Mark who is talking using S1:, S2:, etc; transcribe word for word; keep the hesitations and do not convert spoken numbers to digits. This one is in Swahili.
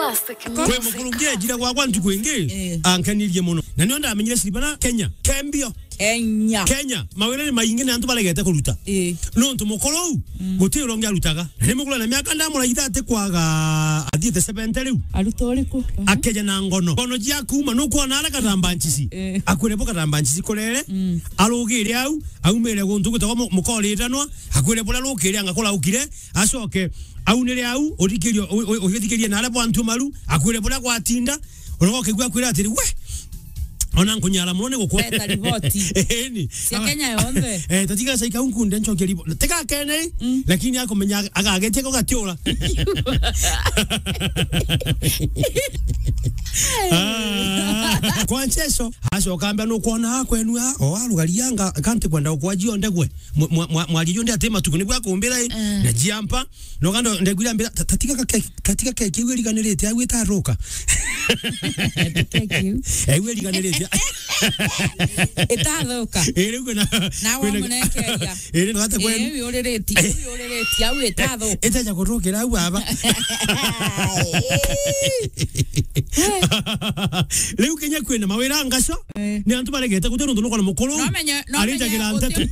S1: Kwe mukulungia jira kwa kwantu kwingi ankanirie muno na niyo ndamenyire silibana Kenya Kembio
S2: Kenya
S1: Kenya mawere maingi na antu balegete kuruta no ntu mukoro gutiro ngia rutaga ni mukula na miaka ndamura ithate kwaga athiete seventy
S2: arutoriku
S1: akeja na ngono ngono jia kuma no kuona ara katambanchisi akwire boka katambanchisi kurere arugire au aumire guntu gutagwa mukorithanwa akwire bora rukire angakora ukire acoke aunire au urikirio ugithikirie na ara bwantu maru akwire bora gwatinda uroke gwa kwira atiri we ona nkunyara muone gukwa
S2: beta riboti
S1: eni
S2: sia Kenya yonde
S1: eh tatika saika unkunde nchoke ribo teka kene lakini akomenya agagete ko gatiora kwa ncheso aso kamba no kuona kwenu ha o alugalianga kante kwenda okwaji ndegwe mwaji nde atema tukuni bwa kumbira na jiampa no kando ndegwira mbira tatika katika keke weli kanelete awe taroka eh weli kanelete
S2: etadoka
S1: ere kuna
S2: na wa munekeria
S1: ere no hata kwenu
S2: ewe orereti ewe orereti au etadoka
S1: etaja kurokera au aba leo Kenya kwena mawera ngaso ni antu baregete kutero ndo lokona mukolo arija gira ntatu